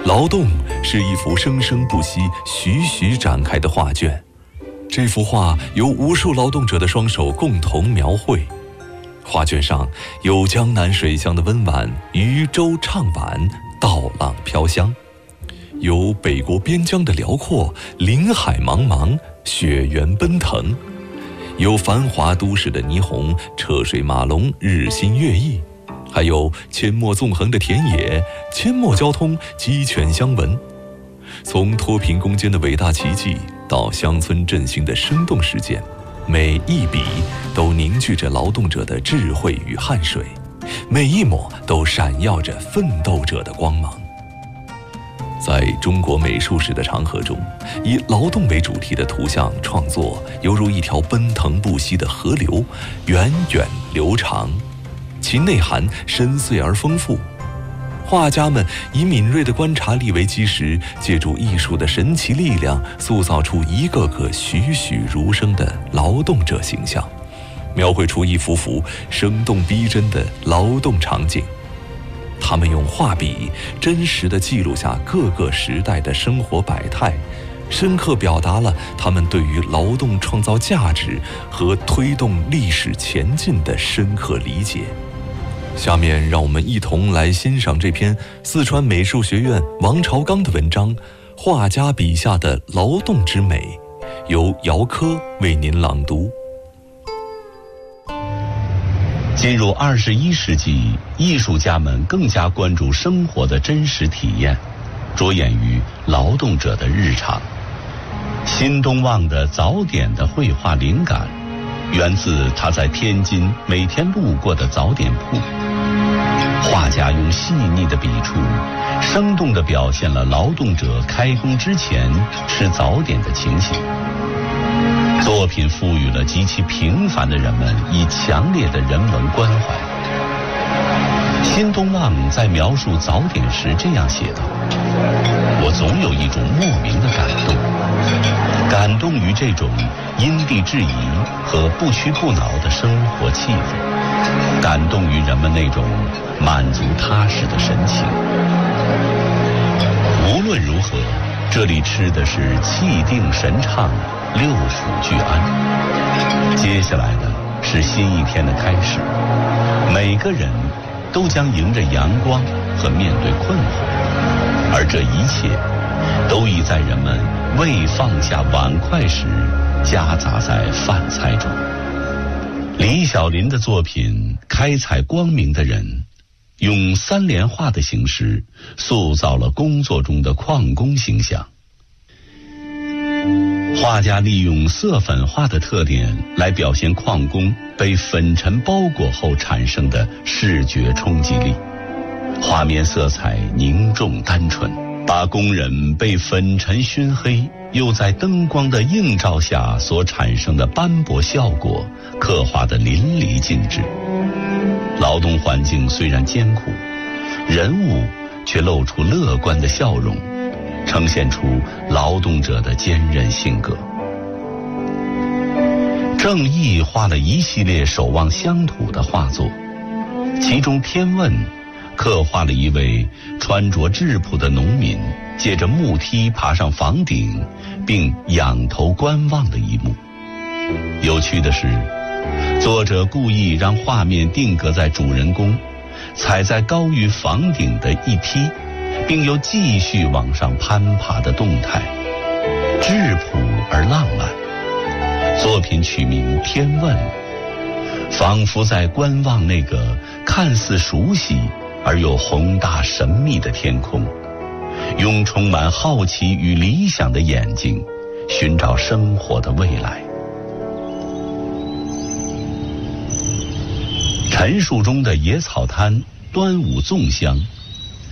劳动是一幅生生不息、徐徐展开的画卷，这幅画由无数劳动者的双手共同描绘。画卷上有江南水乡的温婉，渔舟唱晚，稻浪飘香；有北国边疆的辽阔，林海茫茫，雪原奔腾；有繁华都市的霓虹，车水马龙，日新月异；还有阡陌纵横的田野，阡陌交通，鸡犬相闻。从脱贫攻坚的伟大奇迹到乡村振兴的生动实践，每一笔都凝聚着劳动者的智慧与汗水，每一抹都闪耀着奋斗者的光芒。在中国美术史的长河中，以劳动为主题的图像创作犹如一条奔腾不息的河流，源远流长，其内涵深邃而丰富。画家们以敏锐的观察力为基石，借助艺术的神奇力量，塑造出一个个栩栩如生的劳动者形象，描绘出一幅幅生动逼真的劳动场景。他们用画笔真实地记录下各个时代的生活百态，深刻表达了他们对于劳动创造价值和推动历史前进的深刻理解。下面让我们一同来欣赏这篇四川美术学院王朝刚的文章《画家笔下的劳动之美》，由姚科为您朗读。 进入21世纪，艺术家们更加关注生活的真实体验，着眼于劳动者的日常。新东望的早点的绘画灵感，源自他在天津每天路过的早点铺。画家用细腻的笔触，生动地表现了劳动者开工之前吃早点的情形。作品赋予了极其平凡的人们以强烈的人文关怀。新东望在描述早点时这样写道：我总有一种莫名的感动于这种因地制宜和不屈不挠的生活气氛，感动于人们那种满足踏实的神情。无论如何，这里吃的是气定神畅，六腑俱安。接下来的是新一天的开始，每个人都将迎着阳光和面对困惑，而这一切都已在人们未放下碗筷时夹杂在饭菜中。李小林的作品《开采光明的人》用三联画的形式塑造了工作中的矿工形象。画家利用色粉画的特点来表现矿工被粉尘包裹后产生的视觉冲击力，画面色彩凝重单纯，把工人被粉尘熏黑又在灯光的映照下所产生的斑驳效果刻画得淋漓尽致。劳动环境虽然艰苦，人物却露出乐观的笑容，呈现出劳动者的坚韧性格。郑毅画了一系列守望乡土的画作，其中《天问》刻画了一位穿着质朴的农民借着木梯爬上房顶并仰头观望的一幕。有趣的是，作者故意让画面定格在主人公踩在高于房顶的一梯并又继续往上攀爬的动态，质朴而浪漫。作品取名《天问》，仿佛在观望那个看似熟悉而又宏大神秘的天空，用充满好奇与理想的眼睛寻找生活的未来。陈树中的野草滩、端午粽香